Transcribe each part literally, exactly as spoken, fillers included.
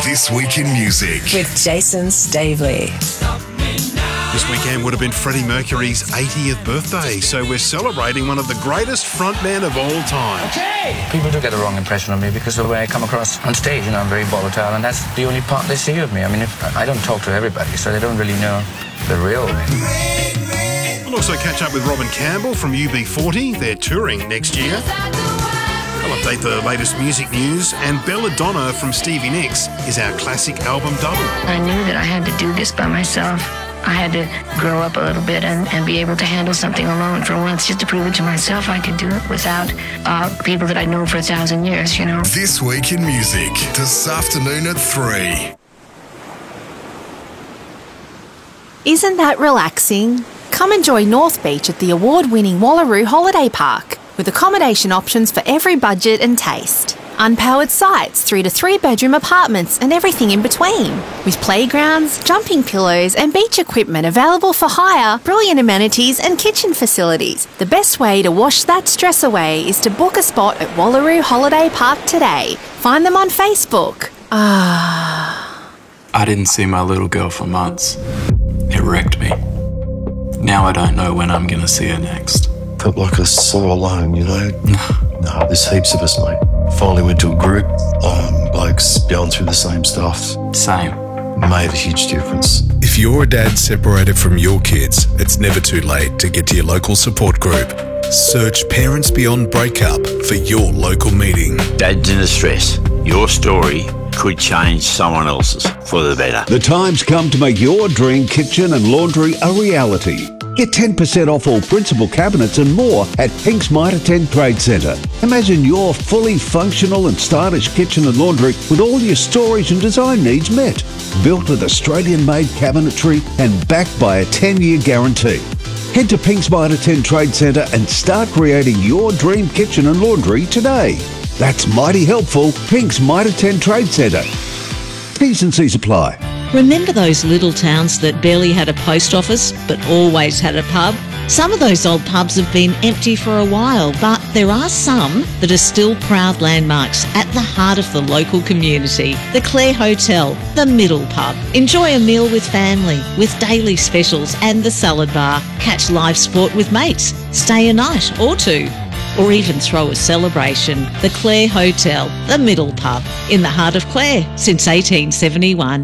This Week in Music with Jason Staveley. This weekend would have been Freddie Mercury's eightieth birthday, so we're celebrating one of the greatest frontmen of all time. Okay. People do get the wrong impression of me because of the way I come across on stage. You know, I'm very volatile, and that's the only part they see of me. I mean, if, I don't talk to everybody, so they don't really know the real me. We'll also catch up with Robin Campbell from U B forty. They're touring next year. I'll update the latest music news, and Belladonna from Stevie Nicks is our classic album double. I knew that I had to do this by myself. I had to grow up a little bit and, and be able to handle something alone for once, just to prove it to myself I could do it without uh, people that I'd known for a thousand years, you know. This Week in Music, this afternoon at three. Isn't that relaxing? Come enjoy North Beach at the award-winning Wallaroo Holiday Park, with accommodation options for every budget and taste. Unpowered sites through to three-bedroom apartments and everything in between. With playgrounds, jumping pillows and beach equipment available for hire, brilliant amenities and kitchen facilities. The best way to wash that stress away is to book a spot at Wallaroo Holiday Park today. Find them on Facebook. Ah. I didn't see my little girl for months. It wrecked me. Now I don't know when I'm going to see her next. Felt like I was so alone, you know? No, there's heaps of us, mate. Finally went to a group, um, blokes going through the same stuff. Same. Made a huge difference. If you're a dad separated from your kids, it's never too late to get to your local support group. Search Parents Beyond Breakup for your local meeting. Dad's in distress. Your story could change someone else's for the better. The time's come to make your dream kitchen and laundry a reality. Get ten percent off all principal cabinets and more at Pink's Mitre ten Trade Centre. Imagine your fully functional and stylish kitchen and laundry with all your storage and design needs met. Built with Australian-made cabinetry and backed by a ten-year guarantee. Head to Pink's Mitre ten Trade Centre and start creating your dream kitchen and laundry today. That's mighty helpful. Pink's Mitre ten Trade Centre. T's and C's apply. Remember those little towns that barely had a post office but always had a pub? Some of those old pubs have been empty for a while, but there are some that are still proud landmarks at the heart of the local community. The Clare Hotel, the Middle Pub. Enjoy a meal with family, with daily specials and the salad bar. Catch live sport with mates. Stay a night or two. Or even throw a celebration. The Clare Hotel, the Middle Pub, in the heart of Clare since eighteen seventy-one.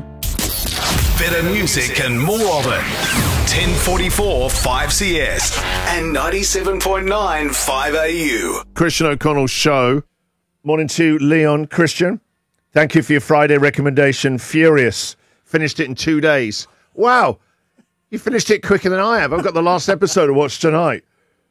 Better music and more of it. ten forty-four five C S and ninety-seven point nine five A U. Christian O'Connell's show. Morning to Leon. Christian, thank you for your Friday recommendation. Furious. Finished it in two days. Wow. You finished it quicker than I have. I've got the last episode to watch tonight.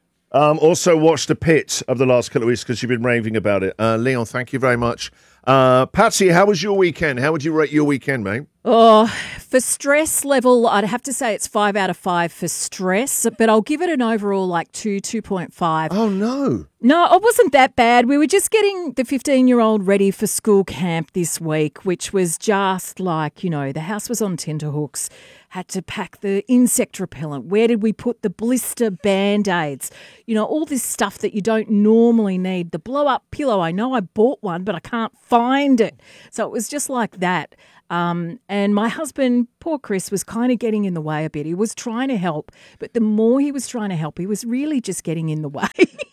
Um, also watched the pit of the last couple of weeks because you've been raving about it. Uh, Leon, thank you very much. Uh, Patsy, how was your weekend? How would you rate your weekend, mate? Oh, for stress level, I'd have to say it's five out of five for stress, but I'll give it an overall like two, two point five. Oh, no. No, it wasn't that bad. We were just getting the fifteen-year-old ready for school camp this week, which was just like, you know, the house was on tenterhooks, had to pack the insect repellent. Where did we put the blister Band-Aids? You know, all this stuff that you don't normally need. The blow-up pillow, I know I bought one, but I can't find it. So it was just like that. Um, and my husband, poor Chris, was kind of getting in the way a bit. He was trying to help, but the more he was trying to help, he was really just getting in the way.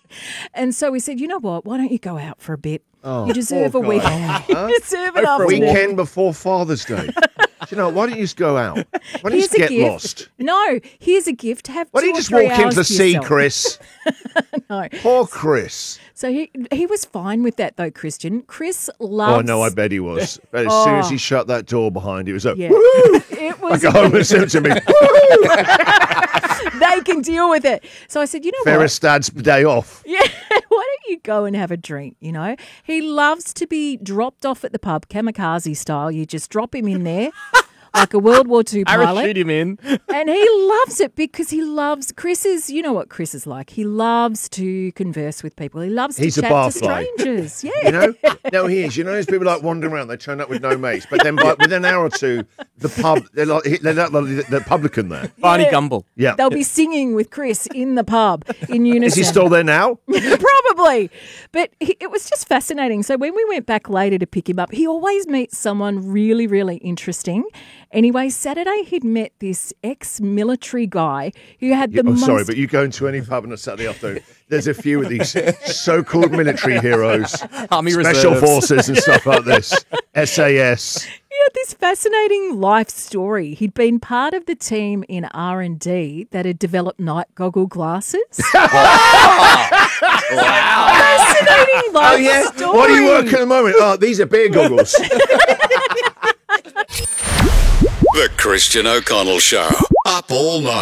And so we said, you know what, why don't you go out for a bit? Oh, you deserve a week. Huh? You deserve an oh, afternoon. Weekend before Father's Day. Do you know, why don't you just go out? Why don't you Here's just a get gift. lost? No, here's a gift. Have Why two don't you or just three walk into hours the to sea, yourself. Chris? No. Poor Chris. So he he was fine with that though, Christian. Chris loves... Oh, no, I bet he was. But as Oh. soon as he shut that door behind, he was like, Yeah. woo! It was Like a Homer Simpson. Woo! They can deal with it. So I said, you know Ferris Dad's day off. what? Yeah, why don't you go and have a drink, you know? He loves to be dropped off at the pub, kamikaze style. You just drop him in there, like a World War Two pilot. Parachute him in. And he loves it because he loves, Chris is, you know what Chris is like. He loves to converse with people. He loves He's to a chat to barfly. strangers. Yeah. You know? No, he is. You know, those people like wandering around, they turn up with no mates, but then by, within an hour or two, the pub, they're like, they're like the, the publican there. Barney Yeah. Gumble. Yeah. They'll be singing with Chris in the pub in unison. Is he still there now? Probably. But he, it was just fascinating. So when we went back later to pick him up, he always meets someone really, really interesting. Anyway, Saturday he'd met this ex-military guy who had the Oh, most... sorry, but you go into any pub on a Saturday afternoon, there's a few of these so-called military heroes, Army special reserves. forces and stuff like this, S A S. He had this fascinating life story. He'd been part of the team in R and D that had developed night goggle glasses. Wow. Fascinating life Oh, yeah? story. What are you working at the moment? Oh, these are beer goggles. The Christian O'Connell Show. Up all night.